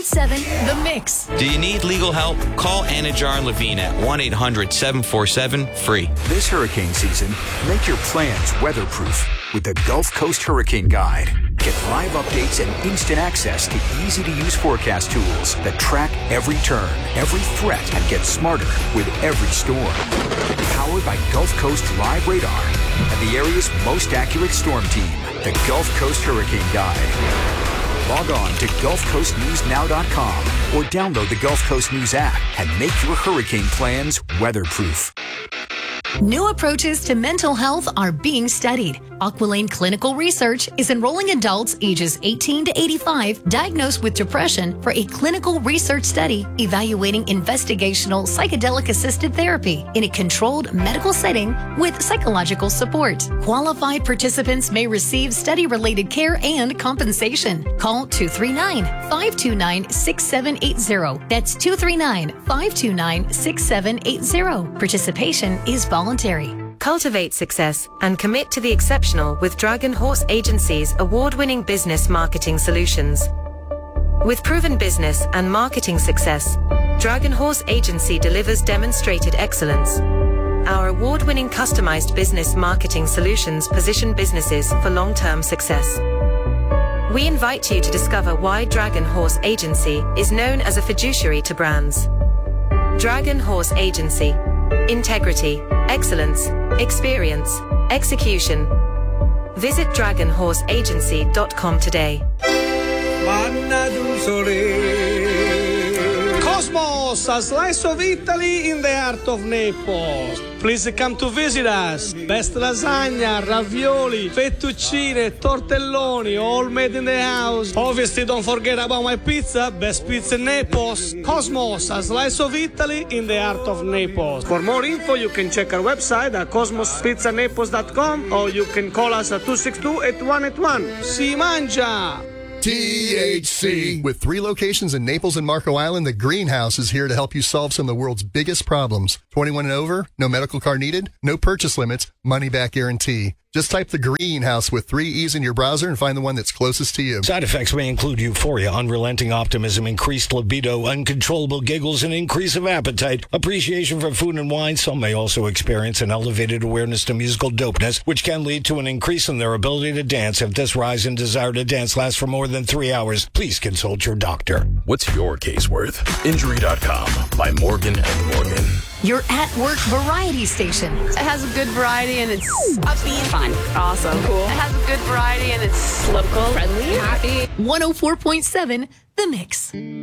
104.7 The Mix. Do you need legal help? Call Anajar and Levine at 1-800-747-FREE. This hurricane season, make your plans weatherproof with the Gulf Coast Hurricane Guide. Get live updates and instant access to easy-to-use forecast tools that track every turn, every threat, and get smarter with every storm. Powered by Gulf Coast Live Radar and the area's most accurate storm team, the Gulf Coast Hurricane Guide. Log on to GulfCoastNewsNow.com or download the Gulf Coast News app and make your hurricane plans weatherproof. New approaches to mental health are being studied. Aqualane Clinical Research is enrolling adults ages 18 to 85 diagnosed with depression for a clinical research study evaluating investigational psychedelic-assisted therapy in a controlled medical setting with psychological support. Qualified participants may receive study-related care and compensation. Call 239-529-6780. That's 239-529-6780. Participation is voluntary. Cultivate success and commit to the exceptional with Dragon Horse Agency's award-winning business marketing solutions. With proven business and marketing success, Dragon Horse Agency delivers demonstrated excellence. Our award-winning customized business marketing solutions position businesses for long-term success. We invite you to discover why Dragon Horse Agency is known as a fiduciary to brands. Dragon Horse Agency. Integrity, excellence, experience, execution. Visit dragonhorseagency.com today. Cosmos, a slice of Italy in the heart of Naples. Please come to visit us. Best lasagna, ravioli, fettuccine, tortelloni, all made in the house. Obviously, don't forget about my pizza. Best pizza in Naples. Cosmos, a slice of Italy in the heart of Naples. For more info, you can check our website at cosmospizzanaples.com or you can call us at 262-8181. Si mangia! THC. With 3 locations in Naples and Marco Island, the Greenhouse is here to help you solve some of the world's biggest problems. 21 and over, no medical card needed, no purchase limits, money back guarantee. Just type the Greenhouse with 3 E's in your browser and find the one that's closest to you. Side effects may include euphoria, unrelenting optimism, increased libido, uncontrollable giggles, and increase of appetite, appreciation for food and wine. Some may also experience an elevated awareness to musical dopeness, which can lead to an increase in their ability to dance. If this rise in desire to dance lasts for more than 3 hours, please consult your doctor. What's your case worth? Injury.com by Morgan & Morgan. Your at-work variety station. It has a good variety and it's upbeat, fun, awesome, cool. It has a good variety and it's local, friendly, happy. 104.7 The Mix.